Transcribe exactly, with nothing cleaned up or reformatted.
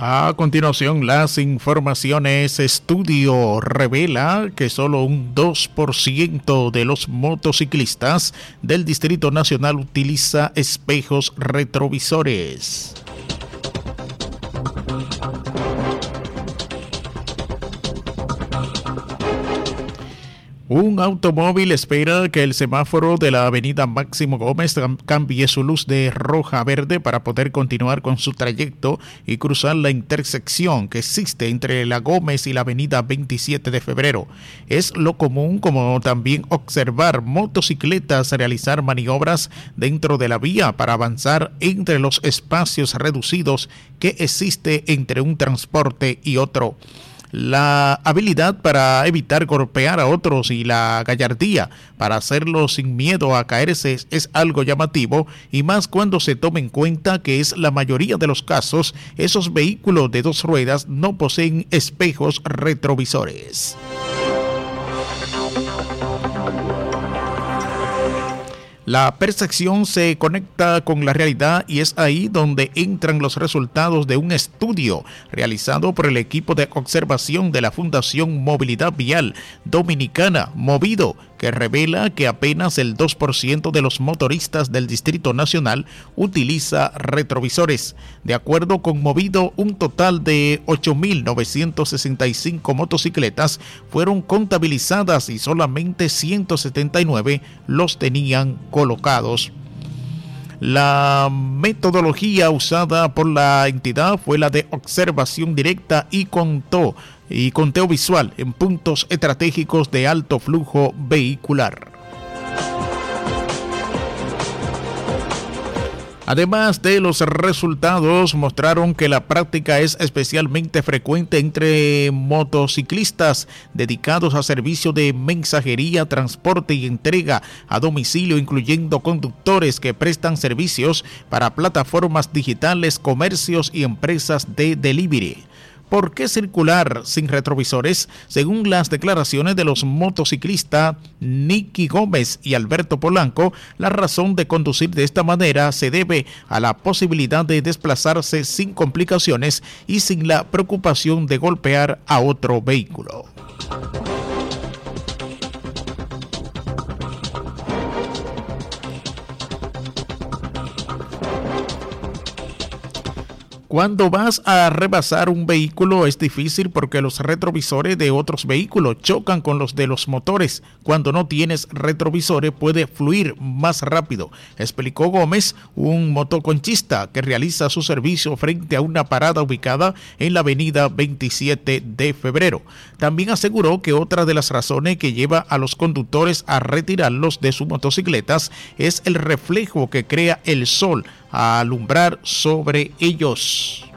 A continuación, las informaciones. Estudio revela que solo un dos por ciento de los motociclistas del Distrito Nacional utiliza espejos retrovisores. Un automóvil espera que el semáforo de la avenida Máximo Gómez cambie su luz de roja a verde para poder continuar con su trayecto y cruzar la intersección que existe entre la Gómez y la avenida veintisiete de febrero. Es lo común, como también observar motocicletas realizar maniobras dentro de la vía para avanzar entre los espacios reducidos que existe entre un transporte y otro. La habilidad para evitar golpear a otros y la gallardía para hacerlo sin miedo a caerse es, es algo llamativo, y más cuando se toma en cuenta que es la mayoría de los casos esos vehículos de dos ruedas no poseen espejos retrovisores. La percepción se conecta con la realidad y es ahí donde entran los resultados de un estudio realizado por el equipo de observación de la Fundación Movilidad Vial Dominicana, Movido, que revela que apenas el dos por ciento de los motoristas del Distrito Nacional utiliza retrovisores. De acuerdo con Movido, un total de ocho mil novecientos sesenta y cinco motocicletas fueron contabilizadas y solamente ciento setenta y nueve los tenían colocados. La metodología usada por la entidad fue la de observación directa y contó y conteo visual en puntos estratégicos de alto flujo vehicular. Además de los resultados, mostraron que la práctica es especialmente frecuente entre motociclistas dedicados a servicios de mensajería, transporte y entrega a domicilio, incluyendo conductores que prestan servicios para plataformas digitales, comercios y empresas de delivery. ¿Por qué circular sin retrovisores? Según las declaraciones de los motociclistas Nicky Gómez y Alberto Polanco, la razón de conducir de esta manera se debe a la posibilidad de desplazarse sin complicaciones y sin la preocupación de golpear a otro vehículo. Cuando vas a rebasar un vehículo es difícil porque los retrovisores de otros vehículos chocan con los de los motores. Cuando no tienes retrovisores puede fluir más rápido, explicó Gómez, un motoconchista que realiza su servicio frente a una parada ubicada en la avenida veintisiete de febrero. También aseguró que otra de las razones que lleva a los conductores a retirarlos de sus motocicletas es el reflejo que crea el sol a alumbrar sobre ellos.